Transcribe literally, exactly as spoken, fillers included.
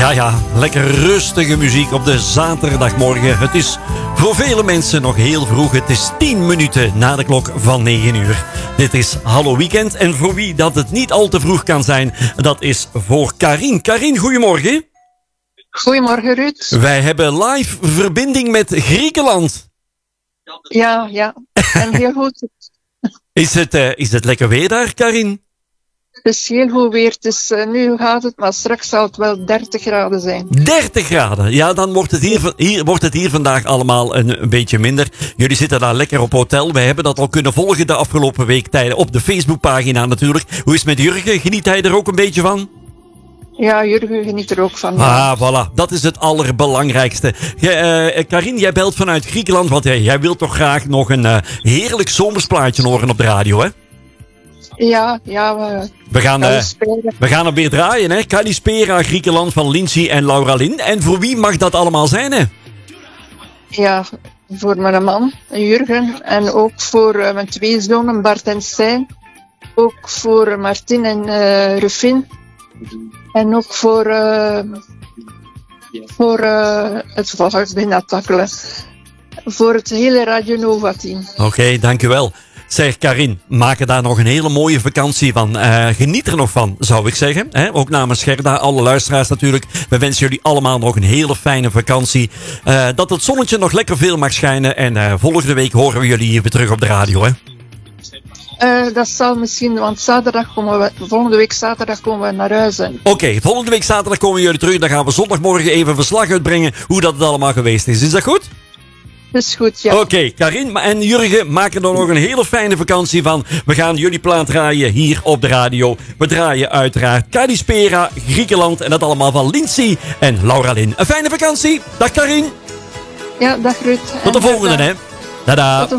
Ja, ja, lekker rustige muziek op de zaterdagmorgen. Het is voor vele mensen nog heel vroeg. Het is tien minuten na de klok van negen uur. Dit is Hallo Weekend. En voor wie dat het niet al te vroeg kan zijn, dat is voor Karin. Karin, goedemorgen. Goedemorgen, Ruud. Wij hebben live verbinding met Griekenland. Ja, ja. En heel goed. Is het, uh, is het lekker weer daar, Karin? Het is heel goed weer. Dus, uh, nu gaat het, maar straks zal het wel dertig graden zijn. dertig graden. Ja, dan wordt het hier, hier, wordt het hier vandaag allemaal een, een beetje minder. Jullie zitten daar lekker op hotel. Wij hebben dat al kunnen volgen de afgelopen week tijden op de Facebookpagina natuurlijk. Hoe is het met Jurgen? Geniet hij er ook een beetje van? Ja, Jurgen geniet er ook van. Ah, voilà. Dat is het allerbelangrijkste. Jij, uh, Karin, jij belt vanuit Griekenland. Want uh, jij wilt toch graag nog een uh, heerlijk zomersplaatje horen op de radio, hè? Ja, ja. We, we, gaan, uh, we gaan hem weer draaien, hè? Kalispera, Griekenland van Lindsay en Laura Lynn. En voor wie mag dat allemaal zijn, hè? Ja, voor mijn man, Jurgen. En ook voor uh, mijn twee zonen, Bart en Stijn. Ook voor Martin en uh, Rufin. En ook voor, uh, voor uh, het volgens bijna takkelen. Voor het hele Radio Nova team. Oké, okay, dankjewel. Zeg Karin, maak er daar nog een hele mooie vakantie van. Uh, geniet er nog van, zou ik zeggen. He, ook namens Gerda, alle luisteraars natuurlijk. We wensen jullie allemaal nog een hele fijne vakantie. Uh, dat het zonnetje nog lekker veel mag schijnen. En uh, volgende week horen we jullie hier weer terug op de radio, hè? Uh, dat zal misschien, want zaterdag komen we, volgende week zaterdag komen we naar huis. Oké, okay, volgende week zaterdag komen we jullie terug. Dan gaan we zondagmorgen even verslag uitbrengen hoe dat het allemaal geweest is. Is dat goed? Dat is goed, ja. Oké, okay, Karin en Jurgen maken er nog een hele fijne vakantie van. We gaan jullie plaat draaien hier op de radio. We draaien uiteraard Kalispera, Griekenland en dat allemaal van Lindsay en Laura Lynn. Een fijne vakantie. Dag Karin. Ja, dag Ruud. Tot de volgende, hè. Tada.